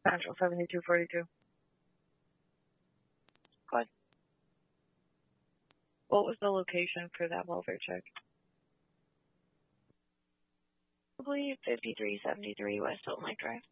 Central 7242. Go ahead. What was the location for that welfare check? Probably 5373 West Hilton Lake Drive.